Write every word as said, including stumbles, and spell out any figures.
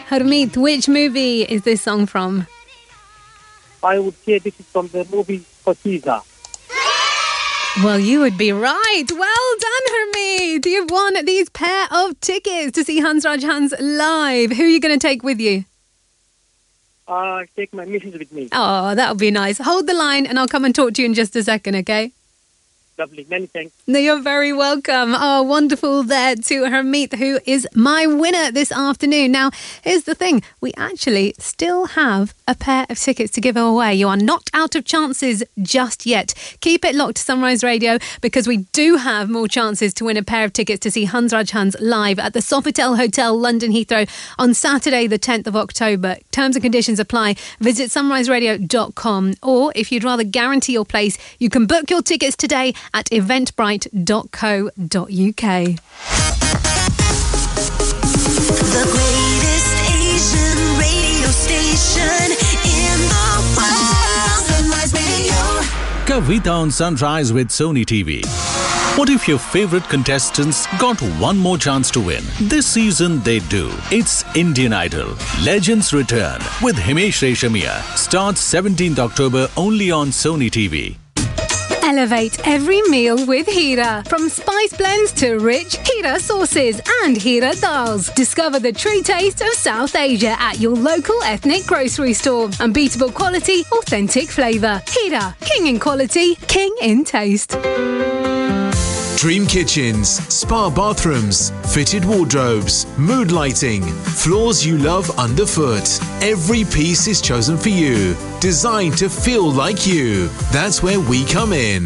Harmeet, which movie is this song from? I would say this is from the movie Patiza. Well, you would be right. Well done, Harmeet. You've won these pair of tickets to see Hans Raj Hans live. Who are you going to take with you? I'll take my missus with me. Oh, that'll be nice. Hold the line and I'll come and talk to you in just a second, okay? Lovely. Many thanks. No, you're very welcome. Oh, wonderful there to Harmeet, who is my winner this afternoon. Now, here's the thing. We actually still have a pair of tickets to give away. You are not out of chances just yet. Keep it locked to Sunrise Radio because we do have more chances to win a pair of tickets to see Hans Raj Hans live at the Sofitel Hotel, London Heathrow on Saturday, the tenth of October. Terms and conditions apply. Visit sunrise radio dot com, or if you'd rather guarantee your place, you can book your tickets today at eventbrite dot co dot uk. The greatest Asian radio station in the world. Sunrise Radio. Kavita on Sunrise with Sony T V. What if your favorite contestants got one more chance to win? This season they do. It's Indian Idol. Legends Return with Himesh Reshamia. Starts seventeenth October only on Sony T V. Elevate every meal with Hira. From spice blends to rich Hira sauces and Hira dals. Discover the true taste of South Asia at your local ethnic grocery store. Unbeatable quality, authentic flavour. Hira, king in quality, king in taste. Dream kitchens, spa bathrooms, fitted wardrobes, mood lighting, floors you love underfoot. Every piece is chosen for you, designed to feel like you. That's where we come in.